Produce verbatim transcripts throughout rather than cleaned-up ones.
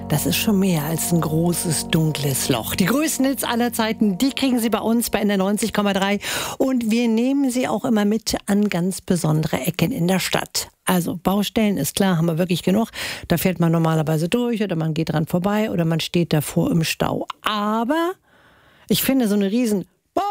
Das ist schon mehr als ein großes, dunkles Loch. Die größten Hits aller Zeiten, die kriegen Sie bei uns bei N R neunzig Komma drei. Und wir nehmen Sie auch immer mit an ganz besondere Ecken in der Stadt. Also Baustellen ist klar, haben wir wirklich genug. Da fährt man normalerweise durch oder man geht dran vorbei oder man steht davor im Stau. Aber ich finde so eine riesen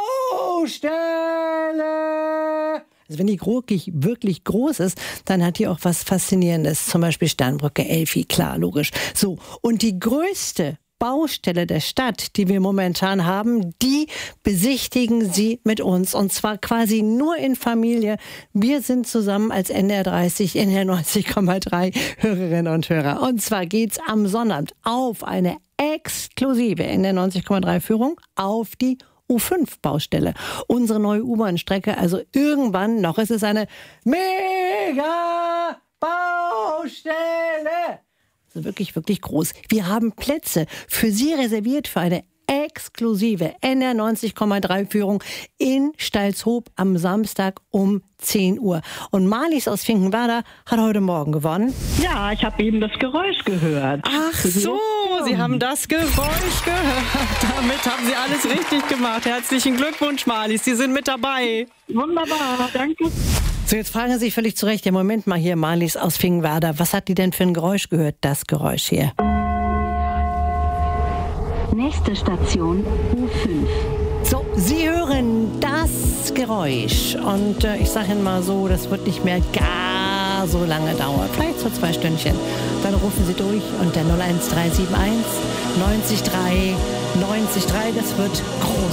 Baustelle, also wenn die wirklich, wirklich groß ist, dann hat die auch was Faszinierendes. Zum Beispiel Sternbrücke, Elfi, klar, logisch. So, und die größte Baustelle der Stadt, die wir momentan haben, die besichtigen Sie mit uns. Und zwar quasi nur in Familie. Wir sind zusammen als N R dreißig, N R neunzig Komma drei Hörerinnen und Hörer. Und zwar geht's am Sonnabend auf eine exklusive N R neunzig Komma drei Führung auf die U fünf Baustelle. Unsere neue U-Bahn-Strecke, also irgendwann noch ist es eine Mega-Baustelle. Also wirklich, wirklich groß. Wir haben Plätze für Sie reserviert für eine exklusive N R neunzig Komma drei Führung in Stalzhoop am Samstag um zehn Uhr. Und Marlies aus Finkenwerder hat heute Morgen gewonnen. Ja, ich habe eben das Geräusch gehört. Ach so, Sie haben das Geräusch gehört. Damit haben Sie alles richtig gemacht. Herzlichen Glückwunsch, Marlies. Sie sind mit dabei. Wunderbar, danke. So, jetzt fragen Sie sich völlig zu Recht, ja Moment mal hier, Marlies aus Finkenwerder, was hat die denn für ein Geräusch gehört? Das Geräusch hier. Nächste Station U fünf. So, Sie hören das Geräusch. Und äh, ich sage Ihnen mal so, das wird nicht mehr gar so lange dauern. Vielleicht so zwei Stündchen. Dann rufen Sie durch unter null eins drei sieben eins neunzig drei neunzig drei. Das wird groß.